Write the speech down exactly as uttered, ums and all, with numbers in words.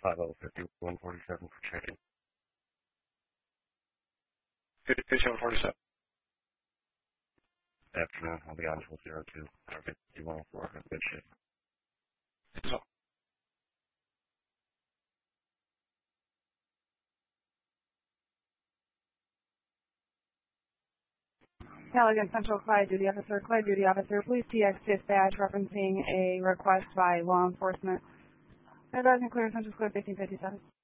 five oh fifty-one forty-seven for checking. fifty-one forty-seven. Afternoon, I'll be on until zero two. Target fifty-one oh four. Have a good shit. So. Callaghan Central Clyde Duty Officer. Clyde Duty Officer, please T X dispatch referencing a request by law enforcement. Advising clear Central Code fifteen fifty-seven.